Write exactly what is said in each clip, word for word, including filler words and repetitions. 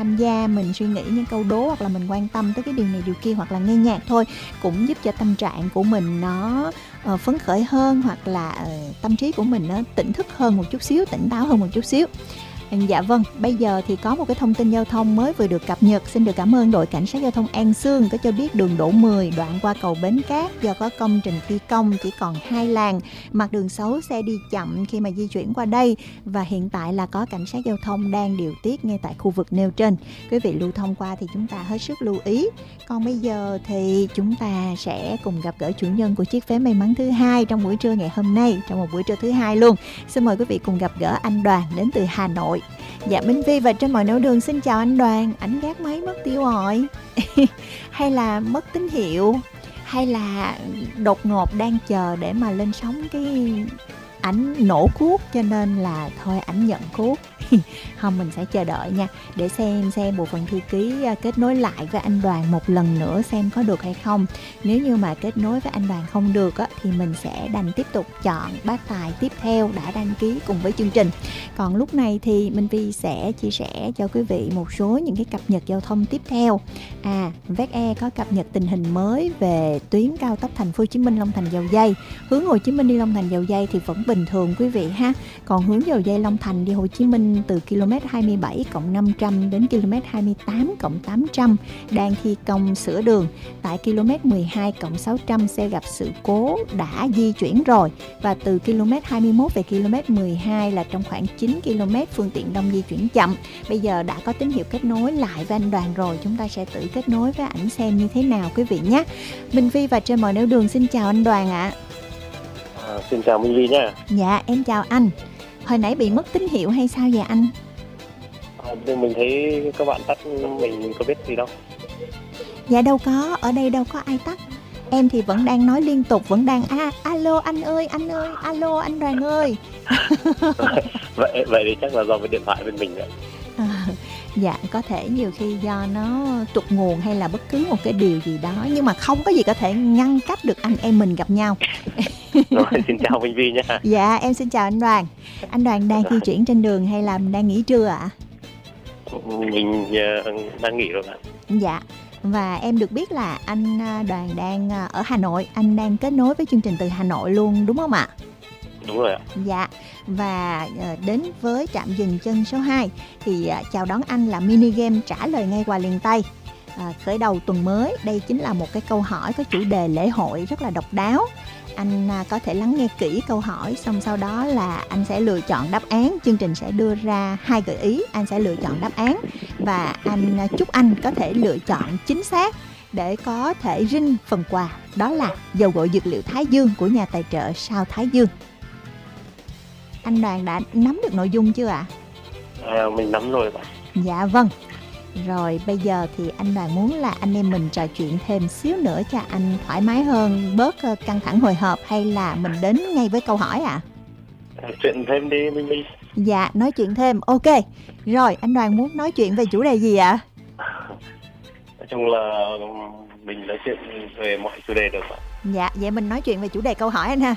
tham gia, mình suy nghĩ những câu đố, hoặc là mình quan tâm tới cái điều này điều kia, hoặc là nghe nhạc thôi, cũng giúp cho tâm trạng của mình nó uh, phấn khởi hơn, hoặc là uh, tâm trí của mình nó tỉnh thức hơn một chút xíu, tỉnh táo hơn một chút xíu. Dạ vâng, bây giờ thì có một cái thông tin giao thông mới vừa được cập nhật. Xin được cảm ơn đội cảnh sát giao thông An Xương có cho biết đường Đỗ mười đoạn qua cầu Bến Cát do có công trình thi công chỉ còn hai làn, mặt đường xấu, xe đi chậm khi mà di chuyển qua đây, và hiện tại là có cảnh sát giao thông đang điều tiết ngay tại khu vực nêu trên. Quý vị lưu thông qua thì chúng ta hết sức lưu ý. Còn bây giờ thì chúng ta sẽ cùng gặp gỡ chủ nhân của chiếc vé may mắn thứ hai trong buổi trưa ngày hôm nay, trong một buổi trưa thứ hai luôn. Xin mời quý vị cùng gặp gỡ anh Đoàn đến từ Hà Nội. Dạ, Minh Vi và Trên Mọi Nẻo Đường xin chào anh Đoàn. Ảnh gác máy mất tiêu rồi hay là mất tín hiệu, hay là đột ngột đang chờ để mà lên sóng cái ảnh nổ cuốc cho nên là thôi ảnh nhận cuốc. Không, mình sẽ chờ đợi nha, để xem xem bộ phận thư ký kết nối lại với anh Đoàn một lần nữa xem có được hay không. Nếu như mà kết nối với anh Đoàn không được á, thì mình sẽ đành tiếp tục chọn bác tài tiếp theo đã đăng ký cùng với chương trình. Còn lúc này thì Minh Vi sẽ chia sẻ cho quý vị một số những cái cập nhật giao thông tiếp theo. À, vét e có cập nhật tình hình mới về tuyến cao tốc Thành phố Hồ Chí Minh Long Thành Dầu Giây. Hướng Hồ Chí Minh đi Long Thành Dầu Giây thì vẫn bình thường quý vị ha. Còn hướng Dầu Giây Long Thành đi Hồ Chí Minh từ km hai mươi bảy cộng năm trăm đến km hai mươi tám cộng tám trăm đang thi công sửa đường. Tại km mười hai cộng sáu trăm xe gặp sự cố đã di chuyển rồi, và từ km hai mươi mốt về km mười hai là trong khoảng chín ki lô mét phương tiện đông di chuyển chậm. Bây giờ đã có tín hiệu kết nối lại với anh Đoàn rồi, chúng ta sẽ tự kết nối với ảnh xem như thế nào quý vị nhé. Minh Vi và Trên Mọi Nẻo Đường xin chào anh Đoàn ạ. À, xin chào Minh Vi nha. Dạ, em chào anh. Hồi nãy bị mất tín hiệu hay sao vậy anh? À, mình thấy các bạn tắt, mình có biết gì đâu. Dạ đâu có, ở đây đâu có ai tắt. Em thì vẫn đang nói liên tục, vẫn đang à, alo anh ơi, anh ơi, alo anh Đoàn ơi. vậy vậy thì chắc là do cái điện thoại bên mình đấy. À, dạ, có thể nhiều khi do nó trục nguồn hay là bất cứ một cái điều gì đó, nhưng mà không có gì có thể ngăn cách được anh em mình gặp nhau. Rồi, xin chào Minh Vi nha. Dạ, em xin chào anh Đoàn. Anh Đoàn đang di chuyển trên đường hay là đang nghỉ trưa ạ? À? Mình uh, đang nghỉ rồi ạ. Dạ, và em được biết là anh Đoàn đang ở Hà Nội, anh đang kết nối với chương trình từ Hà Nội luôn đúng không ạ? Đúng rồi ạ. Dạ, và đến với trạm dừng chân số hai thì chào đón anh là mini game trả lời ngay quà liền tay. À, khởi đầu tuần mới, đây chính là một cái câu hỏi có chủ đề lễ hội rất là độc đáo. Anh có thể lắng nghe kỹ câu hỏi, xong sau đó là anh sẽ lựa chọn đáp án. Chương trình sẽ đưa ra hai gợi ý, anh sẽ lựa chọn đáp án, và anh chúc anh có thể lựa chọn chính xác để có thể rinh phần quà, đó là dầu gội dược liệu Thái Dương của nhà tài trợ Sao Thái Dương. Anh Đoàn đã nắm được nội dung chưa ạ? À? À, mình nắm rồi bạn. Dạ vâng. Rồi bây giờ thì anh Đoàn muốn là anh em mình trò chuyện thêm xíu nữa cho anh thoải mái hơn, bớt căng thẳng hồi hộp, hay là mình đến ngay với câu hỏi ạ? À? À, chuyện thêm đi Minh Vi. Dạ, nói chuyện thêm, ok. Rồi, anh Đoàn muốn nói chuyện về chủ đề gì ạ? Nói chung là mình nói chuyện về mọi chủ đề được ạ. Dạ, vậy mình nói chuyện về chủ đề câu hỏi anh ha.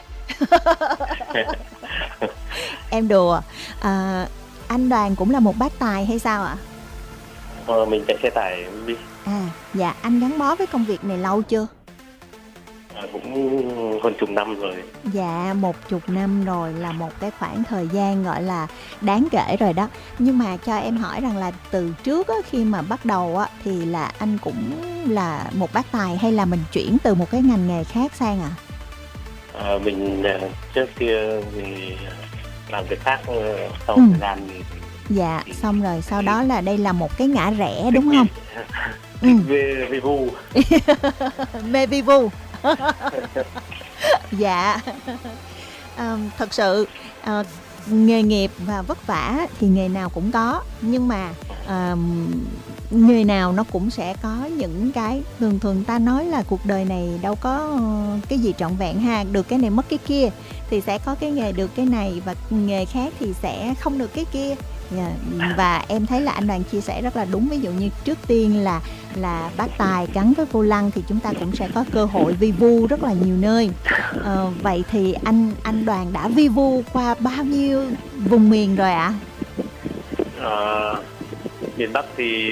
Em đùa. À, anh Đoàn cũng là một bác tài hay sao ạ? Ờ, mình chạy xe tải đi. À, dạ, anh gắn bó với công việc này lâu chưa? À, cũng hơn chục năm rồi. Dạ, một chục năm rồi là một cái khoảng thời gian gọi là đáng kể rồi đó. Nhưng mà cho em hỏi rằng là từ trước á, khi mà bắt đầu á, thì là anh cũng là một bác tài hay là mình chuyển từ một cái ngành nghề khác sang ạ? À? À, mình trước kia thì làm việc khác, sau ừ. thời gian thì... Dạ, xong rồi sau đó là đây là một cái ngã rẽ đúng không? ừ. Về vi vu. Mê vi vu. Dạ. À, thật sự à, nghề nghiệp và vất vả thì nghề nào cũng có, nhưng mà à, nghề nào nó cũng sẽ có những cái, thường thường ta nói là cuộc đời này đâu có cái gì trọn vẹn ha, được cái này mất cái kia, thì sẽ có cái nghề được cái này và nghề khác thì sẽ không được cái kia. Yeah. Và em thấy là anh Đoàn chia sẻ rất là đúng. Ví dụ như trước tiên là là bác tài gắn với vô lăng thì chúng ta cũng sẽ có cơ hội vi vu rất là nhiều nơi. ờ, Vậy thì anh anh Đoàn đã vi vu qua bao nhiêu vùng miền rồi ạ? À? À, miền Bắc thì